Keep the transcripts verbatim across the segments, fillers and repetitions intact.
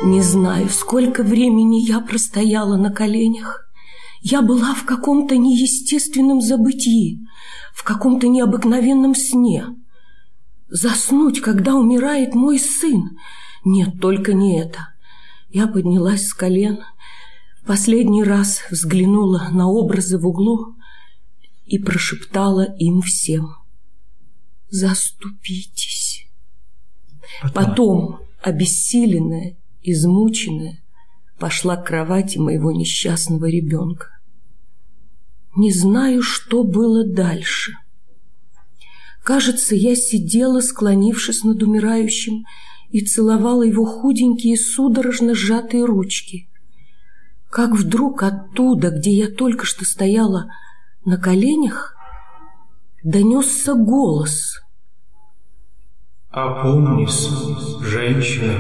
Не знаю, сколько времени я простояла на коленях. Я была в каком-то неестественном забытии, в каком-то необыкновенном сне. Заснуть, когда умирает мой сын? Нет, только не это. Я поднялась с колен, в последний раз взглянула на образы в углу и прошептала им всем: «Заступитесь». Потом, Потом обессиленная, измученная, пошла к кровати моего несчастного ребенка. Не знаю, что было дальше. Кажется, я сидела, склонившись над умирающим, и целовала его худенькие, судорожно сжатые ручки. Как вдруг оттуда, где я только что стояла на коленях, донесся голос: «Опомнись, женщина,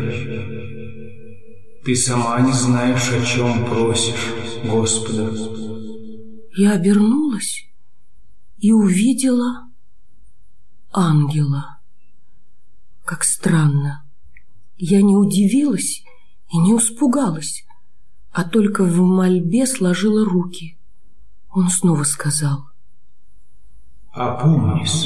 ты сама не знаешь, о чем просишь Господа». Я обернулась и увидела ангела. Как странно, я не удивилась и не испугалась, а только в мольбе сложила руки. Он снова сказал: «Опомнись,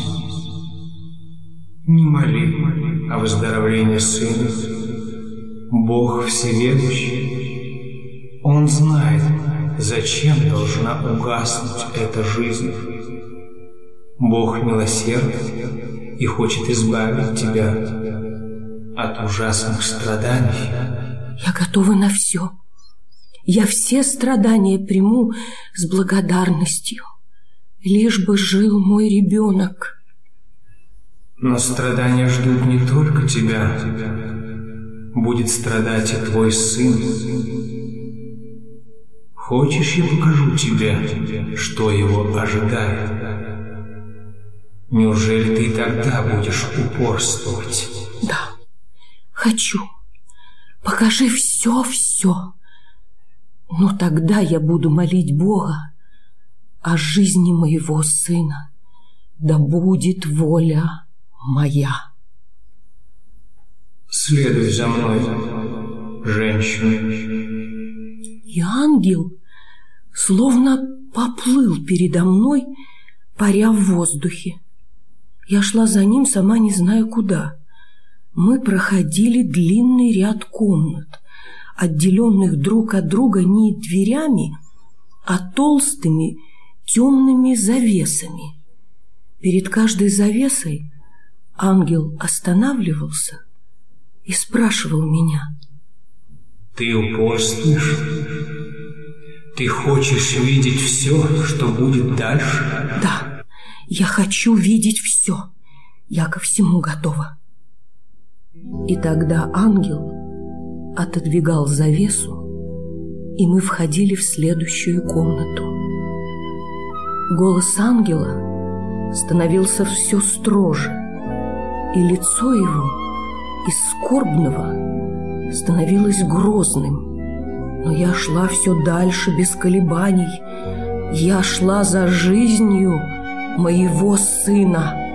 не моли о выздоровлении сына. Бог всеведущий, Он знает, зачем должна угаснуть эта жизнь. Бог милосерден и хочет избавить тебя от ужасных страданий». Я готова на все. Я все страдания приму с благодарностью, лишь бы жил мой ребенок. Но страдания ждут не только тебя. Будет страдать и твой сын. Хочешь, я покажу тебе, что его ожидает? Неужели ты и тогда будешь упорствовать? Да, хочу. Покажи все-все. Но тогда я буду молить Бога о жизни моего сына. Да будет воля моя. Следуй за мной, женщина. И ангел словно поплыл передо мной, паря в воздухе. Я шла за ним, сама не знаю куда. Мы проходили длинный ряд комнат, отделенных друг от друга не дверями, а толстыми темными завесами. Перед каждой завесой ангел останавливался и спрашивал меня: «Ты упорствуешь? Ты хочешь видеть все, что будет дальше?» «Да, я хочу видеть все. Я ко всему готова». И тогда ангел отодвигал завесу, и мы входили в следующую комнату. Голос ангела становился все строже, и лицо его из скорбного становилось грозным. Но я шла все дальше без колебаний. Я шла за жизнью моего сына.